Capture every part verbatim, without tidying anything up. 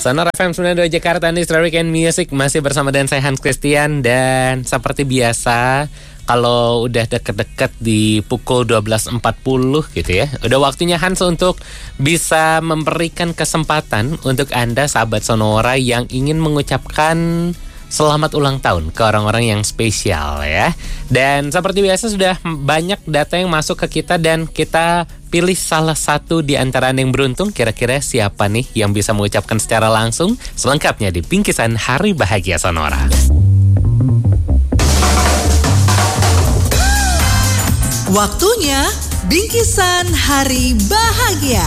Sonora F M sembilan puluh dua Jakarta, Industri Weekend Music masih bersama dengan saya Hans Christian. Dan seperti biasa, kalau udah deket-deket di pukul dua belas empat puluh gitu ya, udah waktunya Hans untuk bisa memberikan kesempatan untuk Anda sahabat Sonora yang ingin mengucapkan selamat ulang tahun ke orang-orang yang spesial ya. Dan seperti biasa sudah banyak data yang masuk ke kita dan kita pilih salah satu di antara yang beruntung. Kira-kira siapa nih yang bisa mengucapkan secara langsung? Selengkapnya di Bingkisan Hari Bahagia Sonora. Waktunya Bingkisan Hari Bahagia.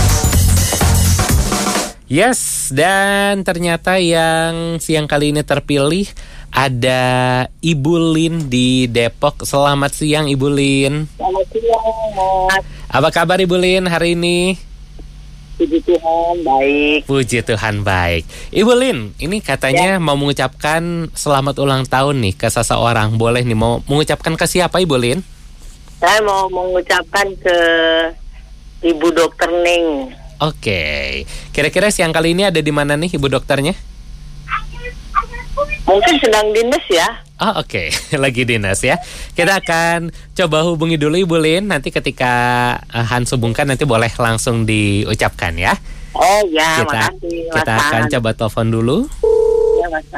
Yes, dan ternyata yang siang kali ini terpilih ada Ibu Lin di Depok. Selamat siang Ibu Lin. Selamat siang, Mas. Apa kabar Ibu Lin hari ini? Puji Tuhan, baik. Puji Tuhan, baik. Ibu Lin, ini katanya ya, mau mengucapkan selamat ulang tahun nih ke seseorang. Boleh nih, mau mengucapkan ke siapa Ibu Lin? Saya mau mengucapkan ke Ibu Dokter Ning. Oke, kira-kira siang kali ini ada di mana nih Ibu dokternya? Mungkin sedang dinas ya. Oh oke, okay. Lagi dinas ya. Kita akan coba hubungi dulu Ibu Lin. Nanti ketika uh, Hans hubungkan nanti boleh langsung diucapkan ya. Oh ya, kita, makasih Mas. Kita akan coba telepon dulu. Ya Mas.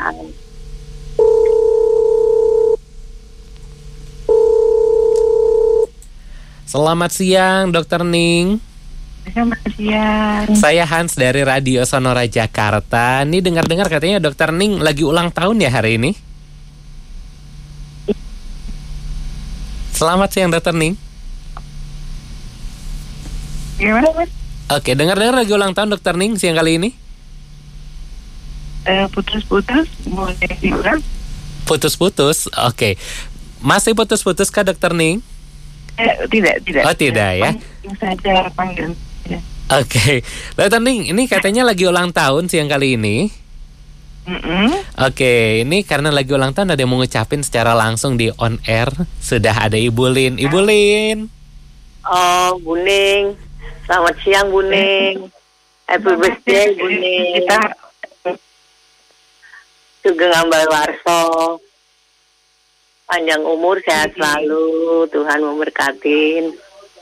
Selamat siang Dokter Ning. Selamat siang. Saya Hans dari Radio Sonora Jakarta. Nih dengar-dengar katanya Dokter Ning lagi ulang tahun ya hari ini. Selamat siang Dokter Ning. Gimana Mas? Oke, dengar-dengar lagi ulang tahun Dokter Ning siang kali ini. Uh, putus-putus, boleh diulang? Putus-putus, oke. Masih putus-putus kah Dokter Ning? Eh, tidak, tidak. Oh tidak ya. Panggil saja, panggil. Oke, okay. Dokter Ning, ini katanya lagi ulang tahun siang kali ini. Mm-hmm. Oke, okay. Ini karena lagi ulang tahun ada yang mengucapin secara langsung di on air. Sudah ada Ibu Lin. Ibu Lin. Oh, Bu Ning. Selamat siang Bu Ning. Happy birthday Bu Ning. Kita Sugeng Ambal Warso. Panjang umur, sehat selalu. Tuhan memberkatin.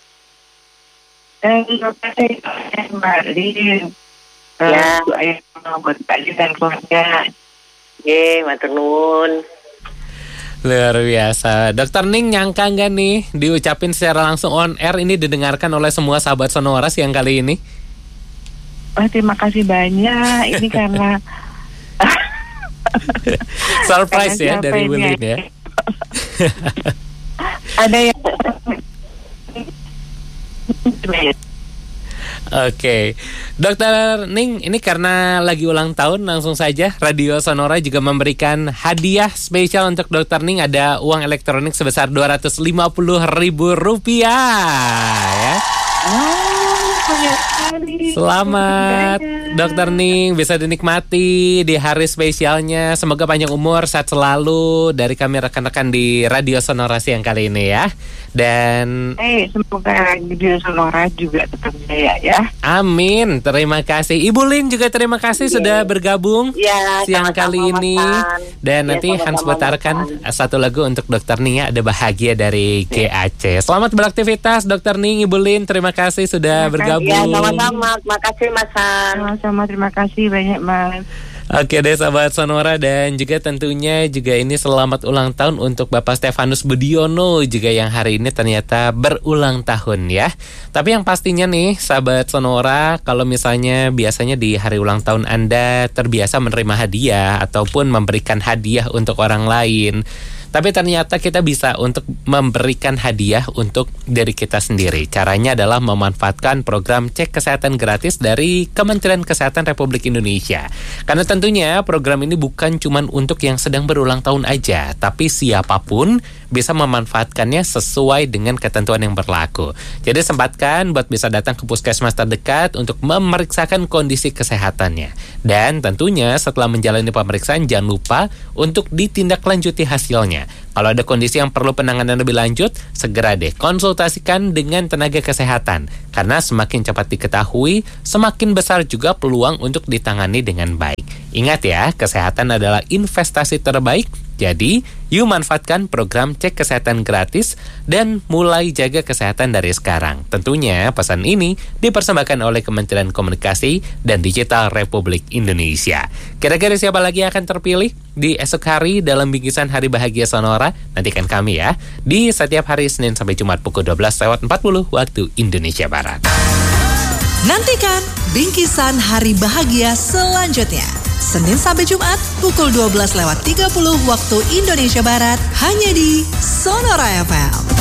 Dan saya kembali ya buat Pak dan keluarga. Ye, matur nuwun. Luar biasa. Dokter Ning nyangka nggak nih diucapin secara langsung on air ini didengarkan oleh semua sahabat Sonora siang kali ini? Oh, terima kasih banyak. Ini karena surprise ya dari Bu Lin ya. Ada yang Oke, Dokter Ning, ini karena lagi ulang tahun, langsung saja Radio Sonora juga memberikan hadiah spesial untuk Dokter Ning. Ada uang elektronik sebesar dua ratus lima puluh ribu rupiah ya. Selamat Dokter Ning, bisa dinikmati di hari spesialnya. Semoga panjang umur, sehat selalu dari kami rekan-rekan di Radio Sonora siang kali ini ya. Dan eh semoga Radio Sonora juga tetap jaya ya. Amin, terima kasih. Ibu Lin juga terima kasih yeah. sudah bergabung yeah, siang kali ini. Dan yeah, nanti Hans putarkan satu lagu untuk Dokter Ning ya, ada Bahagia dari G A C. Selamat beraktivitas Dokter Ning, Ibu Lin, terima kasih sudah terima bergabung. Ya, sama-sama, terima kasih Mas Han. Sama-sama, terima kasih banyak Mas. Oke deh sahabat Sonora, dan juga tentunya juga ini selamat ulang tahun untuk Bapak Stefanus Budiono juga yang hari ini ternyata berulang tahun ya. Tapi yang pastinya nih sahabat Sonora, kalau misalnya biasanya di hari ulang tahun Anda terbiasa menerima hadiah ataupun memberikan hadiah untuk orang lain, tapi ternyata kita bisa untuk memberikan hadiah untuk diri kita sendiri. Caranya adalah memanfaatkan program cek kesehatan gratis dari Kementerian Kesehatan Republik Indonesia. Karena tentunya program ini bukan cuma untuk yang sedang berulang tahun aja, tapi siapapun bisa memanfaatkannya sesuai dengan ketentuan yang berlaku. Jadi sempatkan buat bisa datang ke puskesmas terdekat untuk memeriksakan kondisi kesehatannya. Dan tentunya setelah menjalani pemeriksaan jangan lupa untuk ditindaklanjuti hasilnya. secepatnya. Kalau ada kondisi yang perlu penanganan lebih lanjut, segera deh konsultasikan dengan tenaga kesehatan. Karena semakin cepat diketahui, semakin besar juga peluang untuk ditangani dengan baik. Ingat ya, kesehatan adalah investasi terbaik. Jadi, yuk manfaatkan program cek kesehatan gratis dan mulai jaga kesehatan dari sekarang. Tentunya pesan ini dipersembahkan oleh Kementerian Komunikasi dan Digital Republik Indonesia. Kira-kira siapa lagi yang akan terpilih di esok hari dalam bingkisan Hari Bahagia Sonora? Nantikan kami ya di setiap hari Senin sampai Jumat pukul dua belas lewat empat puluh waktu Indonesia Barat. Nantikan bingkisan Hari Bahagia selanjutnya. Senin sampai Jumat pukul dua belas lewat tiga puluh waktu Indonesia Barat hanya di Sonora F M.